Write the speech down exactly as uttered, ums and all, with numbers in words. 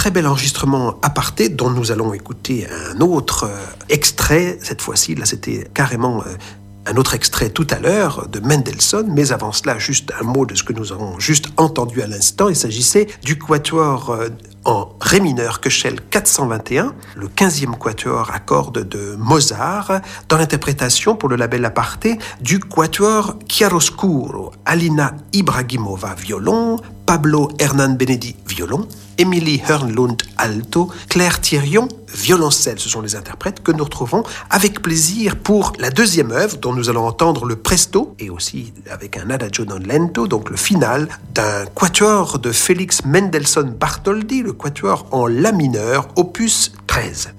très bel enregistrement aparté dont nous allons écouter un autre euh, extrait. Cette fois-ci, là, c'était carrément euh, un autre extrait tout à l'heure de Mendelssohn, mais avant cela, juste un mot de ce que nous avons juste entendu à l'instant. Il s'agissait du quatuor euh, en ré mineur Köchel quatre cent vingt et un, le quinzième quatuor à cordes de Mozart, dans l'interprétation pour le label aparté du quatuor Chiaroscuro, Alina Ibragimova violon, Pablo Hernán Benedi violon, Émilie Hörnlund alto, Claire Thirion violoncelle. Ce sont les interprètes que nous retrouvons avec plaisir pour la deuxième œuvre dont nous allons entendre le presto et aussi avec un adagio non lento, donc le final d'un quatuor de Félix Mendelssohn Bartholdy, le quatuor en la mineur, opus treize.